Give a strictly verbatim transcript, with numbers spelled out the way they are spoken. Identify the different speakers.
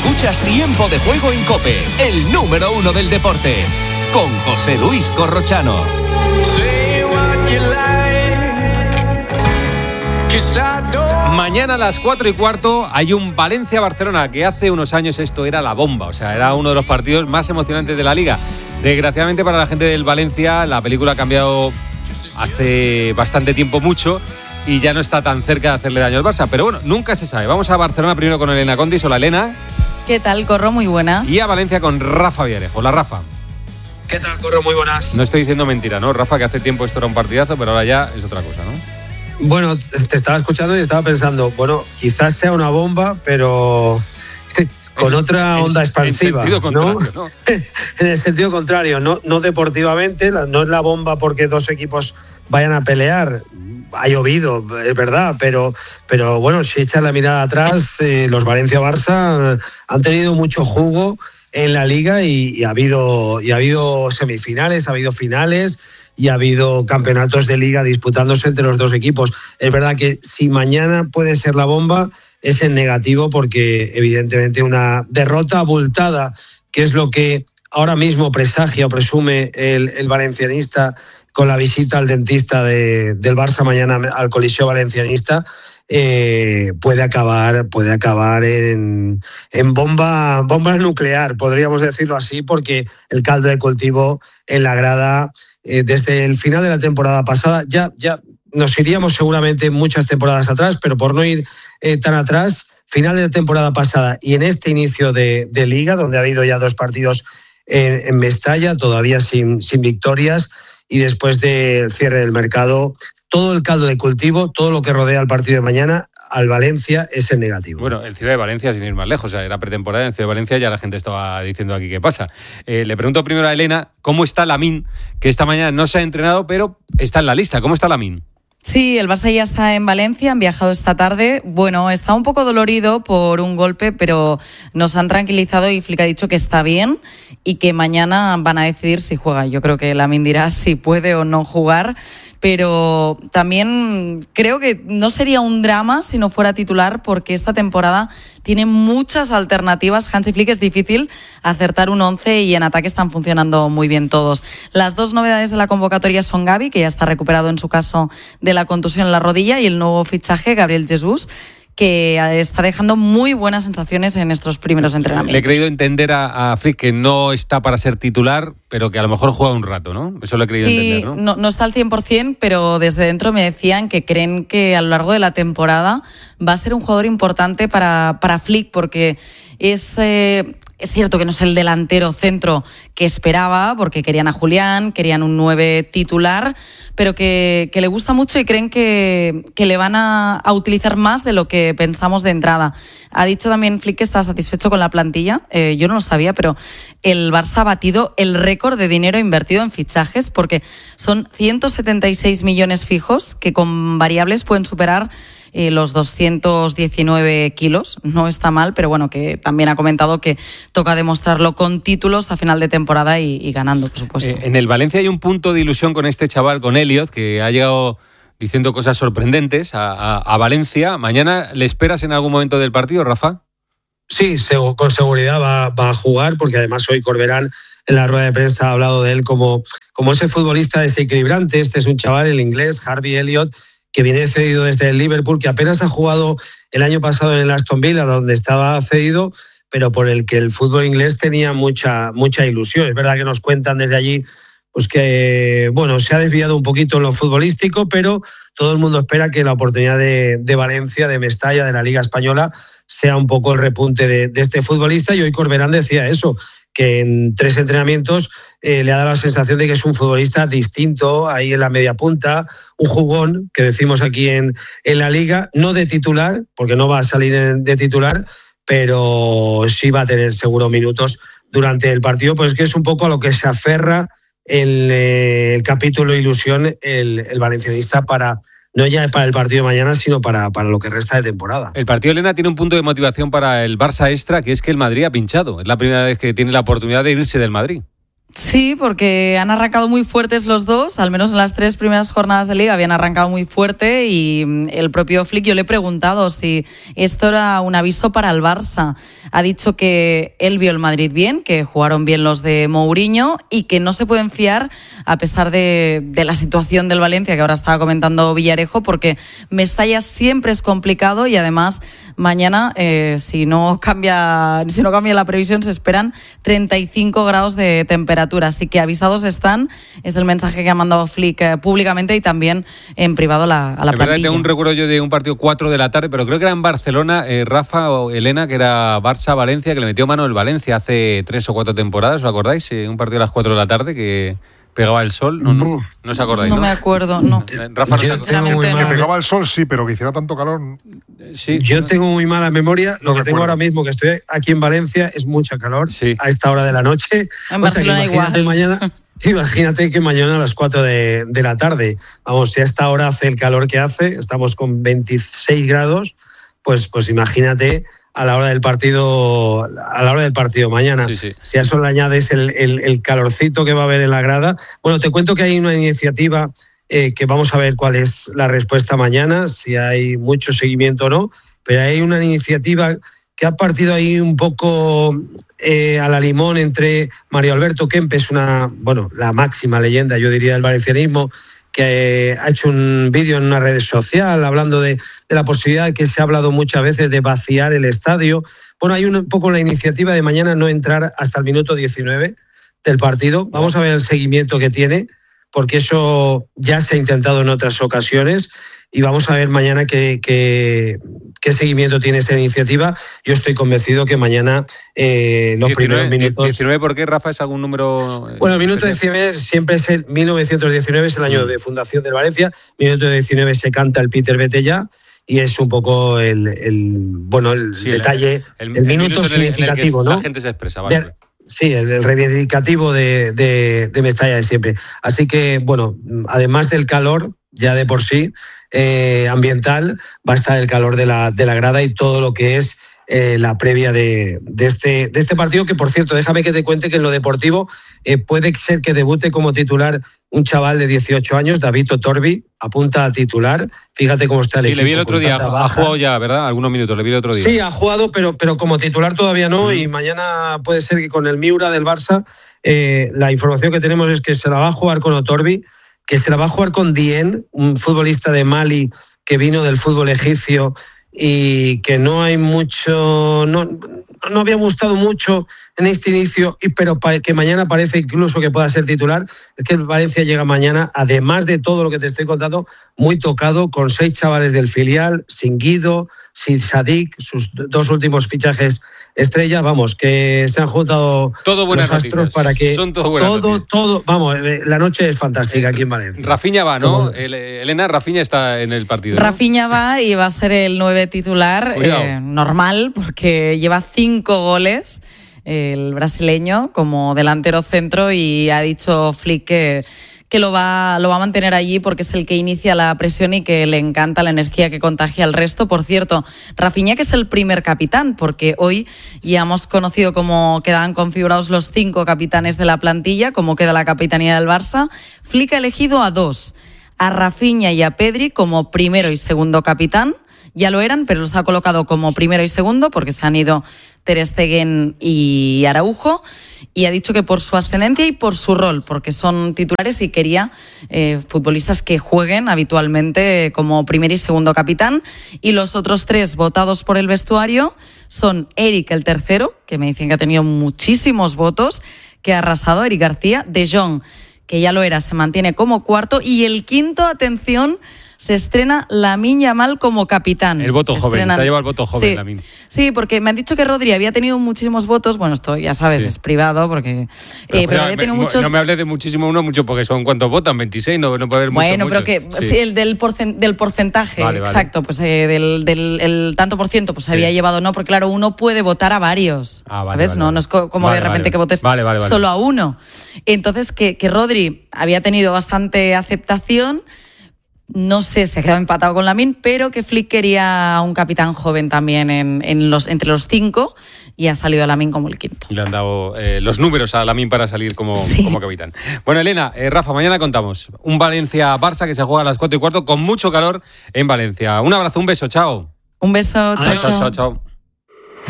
Speaker 1: Escuchas Tiempo de Juego en COPE, el número uno del deporte, con José Luis Corrochano.
Speaker 2: Mañana a las cuatro y cuarto hay un Valencia-Barcelona, que hace unos años esto era la bomba, o sea, era uno de los partidos más emocionantes de la Liga. Desgraciadamente para la gente del Valencia, la película ha cambiado hace bastante tiempo mucho y ya no está tan cerca de hacerle daño al Barça, pero bueno, nunca se sabe. Vamos a Barcelona primero con Elena Condis. Hola, Elena.
Speaker 3: ¿Qué tal, Corro? Muy buenas.
Speaker 2: Y a Valencia con Rafa Villarejo. Hola, Rafa.
Speaker 4: ¿Qué tal, Corro? Muy buenas.
Speaker 2: No estoy diciendo mentira, ¿no, Rafa? Que hace tiempo esto era un partidazo, pero ahora ya es otra cosa, ¿no?
Speaker 4: Bueno, te estaba escuchando y estaba pensando, bueno, quizás sea una bomba, pero con otra onda en, expansiva.
Speaker 2: En sentido contrario, ¿no?
Speaker 4: ¿no? En el sentido contrario, no, no deportivamente, no es la bomba porque dos equipos vayan a pelear. Ha llovido, es verdad, pero, pero bueno, si echas la mirada atrás, eh, los Valencia-Barça han tenido mucho jugo en la Liga y, y, ha habido, y ha habido semifinales, ha habido finales y ha habido campeonatos de Liga disputándose entre los dos equipos. Es verdad que si mañana puede ser la bomba, es en negativo porque evidentemente una derrota abultada, que es lo que ahora mismo presagia o presume el, el valencianista con la visita al dentista de, del Barça mañana al Coliseo Valencianista, eh, puede acabar, puede acabar en, en bomba, bomba nuclear, podríamos decirlo así, porque el caldo de cultivo en la grada, eh, desde el final de la temporada pasada, ya, ya nos iríamos seguramente muchas temporadas atrás, pero por no ir eh, tan atrás, final de la temporada pasada y en este inicio de, de Liga, donde ha habido ya dos partidos en, en Mestalla, todavía sin, sin victorias, y después del cierre del mercado, todo el caldo de cultivo, todo lo que rodea al partido de mañana, al Valencia es en negativo.
Speaker 2: Bueno, en Ciudad de Valencia, sin ir más lejos, o sea, era pretemporada, en Ciudad de Valencia ya la gente estaba diciendo aquí qué pasa. Eh, le pregunto primero a Elena, ¿cómo está Lamine? Que esta mañana no se ha entrenado, pero está en la lista. ¿Cómo está Lamine?
Speaker 3: Sí, el Barça ya está en Valencia, han viajado esta tarde. Bueno, está un poco dolorido por un golpe, pero nos han tranquilizado y Flick ha dicho que está bien y que mañana van a decidir si juega. Yo creo que Lamine dirá si puede o no jugar, pero también creo que no sería un drama si no fuera titular, porque esta temporada tiene muchas alternativas. Hansi Flick es difícil acertar un once y en ataque están funcionando muy bien todos. Las dos novedades de la convocatoria son Gavi, que ya está recuperado en su caso de la contusión en la rodilla, y el nuevo fichaje, Gabriel Jesús, que está dejando muy buenas sensaciones en estos primeros entrenamientos.
Speaker 2: Le he creído entender a, a Flick que no está para ser titular, pero que a lo mejor juega un rato, ¿no? Eso lo he creído
Speaker 3: sí,
Speaker 2: entender, ¿no?
Speaker 3: ¿no? No está al cien por ciento, pero desde dentro me decían que creen que a lo largo de la temporada va a ser un jugador importante para, para Flick, porque es... Eh, Es cierto que no es el delantero centro que esperaba, porque querían a Julián, querían un nueve titular, pero que, que le gusta mucho y creen que, que le van a, a utilizar más de lo que pensamos de entrada. Ha dicho también Flick que está satisfecho con la plantilla. Eh, yo no lo sabía, pero el Barça ha batido el récord de dinero invertido en fichajes, porque son ciento setenta y seis millones fijos que con variables pueden superar Eh, los doscientos diecinueve kilos. No está mal, pero bueno, que también ha comentado que toca demostrarlo con títulos a final de temporada y, y ganando, por supuesto.
Speaker 2: Eh, en el Valencia hay un punto de ilusión con este chaval, con Elliot, que ha llegado diciendo cosas sorprendentes a, a, a Valencia. ¿Mañana le esperas en algún momento del partido, Rafa?
Speaker 4: Sí, con seguridad va, va a jugar, porque además hoy Corberán en la rueda de prensa ha hablado de él como, como ese futbolista desequilibrante. Este es un chaval, el inglés, Harvey Elliott, que viene cedido desde el Liverpool, que apenas ha jugado el año pasado en el Aston Villa, donde estaba cedido, pero por el que el fútbol inglés tenía mucha, mucha ilusión. Es verdad que nos cuentan desde allí pues que bueno, se ha desviado un poquito en lo futbolístico, pero todo el mundo espera que la oportunidad de, de Valencia, de Mestalla, de la Liga Española, sea un poco el repunte de, de este futbolista. Y hoy Corberán decía eso, que en tres entrenamientos eh, le ha dado la sensación de que es un futbolista distinto ahí en la media punta, un jugón, que decimos aquí en, en la Liga, no de titular, porque no va a salir de titular, pero sí va a tener seguro minutos durante el partido, pues que es un poco a lo que se aferra el, eh, el capítulo ilusión el, el valencianista para... no ya para el partido de mañana, sino para, para lo que resta de temporada.
Speaker 2: El partido, Elena, tiene un punto de motivación para el Barça extra, que es que el Madrid ha pinchado. Es la primera vez que tiene la oportunidad de irse del Madrid.
Speaker 3: Sí, porque han arrancado muy fuertes los dos, al menos en las tres primeras jornadas de Liga habían arrancado muy fuerte y el propio Flick, yo le he preguntado si esto era un aviso para el Barça. Ha dicho que él vio el Madrid bien, que jugaron bien los de Mourinho y que no se pueden fiar a pesar de, de la situación del Valencia, que ahora estaba comentando Villarejo, porque Mestalla siempre es complicado y además mañana, eh, si no cambia, si no cambia la previsión, se esperan treinta y cinco grados de temperatura. Así que avisados están, es el mensaje que ha mandado Flick eh, públicamente y también en privado la, a la
Speaker 2: en
Speaker 3: plantilla.
Speaker 2: Verdad, tengo un recuerdo yo de un partido cuatro de la tarde, pero creo que era en Barcelona, eh, Rafa o Elena, que era Barça-Valencia, que le metió mano el Valencia hace tres o cuatro temporadas, ¿os acordáis? Eh, un partido a las cuatro de la tarde que pegaba el sol, no, no, no os acordáis, ¿no?
Speaker 3: No me acuerdo, no.
Speaker 2: Rafa,
Speaker 4: yo
Speaker 2: no
Speaker 4: tengo muy
Speaker 5: Que
Speaker 4: mala,
Speaker 5: pegaba el sol, sí, pero que hiciera tanto calor.
Speaker 2: sí,
Speaker 4: yo tengo muy mala memoria. Lo
Speaker 5: No
Speaker 4: que
Speaker 5: recuerdo.
Speaker 4: tengo ahora mismo, que estoy aquí en Valencia, es mucho calor
Speaker 2: Sí.
Speaker 4: a esta hora de la noche.
Speaker 3: En
Speaker 4: O sea, que
Speaker 3: Barcelona
Speaker 4: imagínate
Speaker 3: igual.
Speaker 4: mañana, imagínate que mañana a las cuatro de, de la tarde, vamos, si a esta hora hace el calor que hace, estamos con veintiséis grados, pues, pues imagínate a la hora del partido, a la hora del partido mañana.
Speaker 2: Sí, sí.
Speaker 4: Si a eso le añades el, el, el calorcito que va a haber en la grada. Bueno, te cuento que hay una iniciativa eh, que vamos a ver cuál es la respuesta mañana, si hay mucho seguimiento o no, pero hay una iniciativa que ha partido ahí un poco eh, a la limón entre Mario Alberto Kempes, una, bueno, la máxima leyenda, yo diría, del valencianismo, que ha hecho un vídeo en una red social hablando de, de la posibilidad que se ha hablado muchas veces de vaciar el estadio. Bueno, hay un poco la iniciativa de mañana no entrar hasta el minuto diecinueve del partido. Vamos a ver el seguimiento que tiene, porque eso ya se ha intentado en otras ocasiones y vamos a ver mañana qué, qué, qué seguimiento tiene esta iniciativa. Yo estoy convencido que mañana eh, los
Speaker 2: diecinueve,
Speaker 4: primeros minutos...
Speaker 2: diecinueve, ¿por qué, Rafa? ¿Es algún número?
Speaker 4: Bueno, el minuto diecinueve siempre es el mil novecientos diecinueve, es el año de fundación del Valencia. Minuto diecinueve se canta el Peter Vete Ya y es un poco el, el bueno el
Speaker 2: Sí,
Speaker 4: detalle,
Speaker 2: el,
Speaker 4: el,
Speaker 2: el
Speaker 4: minuto
Speaker 2: minuto en el- en el que
Speaker 4: significativo, ¿no?
Speaker 2: La gente se expresa, vale.
Speaker 4: De- sí, el, el reivindicativo de, de, de Mestalla de siempre. Así que, bueno, además del calor, ya de por sí, eh, ambiental, va a estar el calor de la, de la grada y todo lo que es eh, la previa de, de, este, de este partido, que por cierto, déjame que te cuente que en lo deportivo eh, puede ser que debute como titular un chaval de dieciocho años, David Otorbi, apunta a titular. Fíjate cómo está el
Speaker 2: Sí,
Speaker 4: equipo.
Speaker 2: le vi el otro
Speaker 4: con
Speaker 2: día,
Speaker 4: tantas
Speaker 2: ha
Speaker 4: bajas.
Speaker 2: jugado ya, ¿verdad? Algunos minutos, le vi el otro día.
Speaker 4: Sí, ha jugado, pero, pero como titular todavía no, mm. y mañana puede ser que con el Miura del Barça, eh, la información que tenemos es que se la va a jugar con Otorbi, que se la va a jugar con Dien, un futbolista de Mali que vino del fútbol egipcio y que no hay mucho, no, no había gustado mucho en este inicio, y pero que mañana parece incluso que pueda ser titular. Es que el Valencia llega mañana, además de todo lo que te estoy contando, muy tocado, con seis chavales del filial, sin Guido, sin Sadik, sus dos últimos fichajes estrella, vamos, que se han juntado
Speaker 2: todo buenas
Speaker 4: los astros
Speaker 2: noticias.
Speaker 4: para que
Speaker 2: Son todo buenas
Speaker 4: todo,
Speaker 2: noticias.
Speaker 4: todo, vamos, la noche es fantástica aquí en Valencia.
Speaker 2: Rafinha va, ¿no?
Speaker 4: Como-
Speaker 2: El- Elena, Rafinha está en el partido, ¿no?
Speaker 3: Rafinha va y va a ser el nueve titular, eh, normal, porque lleva cinco goles el brasileño como delantero centro y ha dicho Flick que, que lo va, lo va a mantener allí porque es el que inicia la presión y que le encanta la energía que contagia al resto. Por cierto, Rafinha, que es el primer capitán, porque hoy ya hemos conocido cómo quedaban configurados los cinco capitanes de la plantilla, cómo queda la capitanía del Barça. Flick ha elegido a dos, a Rafinha y a Pedri como primero y segundo capitán. Ya lo eran, pero los ha colocado como primero y segundo porque se han ido Ter Stegen y Araujo, y ha dicho que por su ascendencia y por su rol, porque son titulares y quería eh, futbolistas que jueguen habitualmente como primer y segundo capitán. Y los otros tres votados por el vestuario son Eric, el tercero, que me dicen que ha tenido muchísimos votos, que ha arrasado, Eric García, De Jong, que ya lo era, se mantiene como cuarto, y el quinto, atención, se estrena Lamine Yamal como capitán.
Speaker 2: El voto
Speaker 3: se
Speaker 2: joven,
Speaker 3: estrenan...
Speaker 2: se ha llevado el voto joven,
Speaker 3: sí.
Speaker 2: Lamine.
Speaker 3: Sí, porque me han dicho que Rodri había tenido muchísimos votos. Bueno, esto ya sabes,
Speaker 2: Sí.
Speaker 3: es privado, porque.
Speaker 2: Pero,
Speaker 3: eh, pero
Speaker 2: pero
Speaker 3: había tenido
Speaker 2: me-
Speaker 3: muchos.
Speaker 2: No me hables de muchísimo uno, mucho, porque son cuántos votan, veintiséis, no, no puede haber muchos.
Speaker 3: Bueno, pero
Speaker 2: muchos.
Speaker 3: que sí, el del, porcen- del porcentaje,
Speaker 2: Vale, vale.
Speaker 3: exacto, pues eh, del, del el tanto por ciento, pues
Speaker 2: Sí.
Speaker 3: había llevado no, porque claro, uno puede votar a varios,
Speaker 2: Ah, vale,
Speaker 3: ¿sabes?
Speaker 2: vale,
Speaker 3: no,
Speaker 2: vale.
Speaker 3: no es co- como
Speaker 2: Vale,
Speaker 3: de repente
Speaker 2: vale.
Speaker 3: que votes
Speaker 2: Vale, vale, vale.
Speaker 3: solo a uno. Entonces, que, que Rodri había tenido bastante aceptación. no sé, se ha quedado empatado con Lamine, pero que Flick quería a un capitán joven también en, en los, entre los cinco y ha salido Lamine como el quinto.
Speaker 2: Y le han dado eh, los números a Lamine para salir como, sí. como capitán. Bueno, Elena, eh, Rafa, mañana contamos un Valencia-Barça que se juega a las cuatro y cuarto con mucho calor en Valencia. Un abrazo, un beso, chao.
Speaker 3: Un beso, chao,
Speaker 2: chao, chao, chao.